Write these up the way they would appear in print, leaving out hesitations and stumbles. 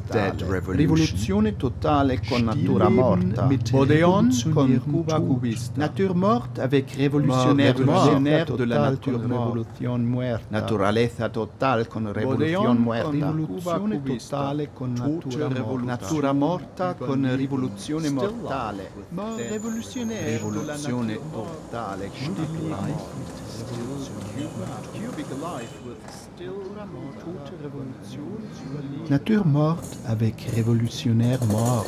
Dead totale, Revolution. rivoluzione totale con natura morta, Odeon con Cuba cubista, nature morte avec révolutionnaire de la nature révolution muerta, naturaleza total con révolution muerta, rivoluzione totale con natura morta con rivoluzione mortale, rivoluzione totale con natura morta. Cubic life with still toute révolution. Nature morte avec révolutionnaire mort.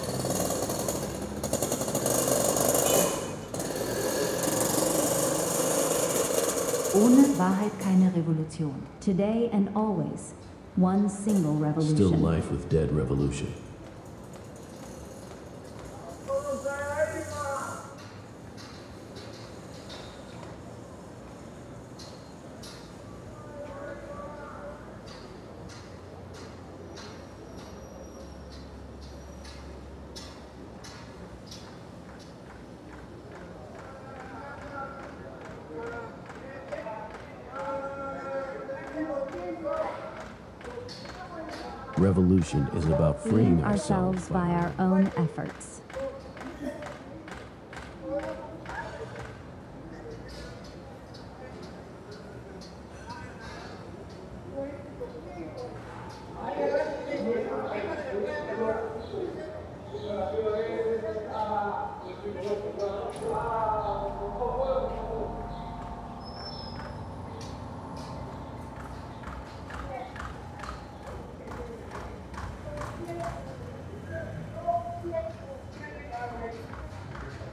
Ohne Wahrheit keine Revolution. Today and always. One single revolution. Still life with dead revolution. Revolution is about freeing ourselves by our own efforts.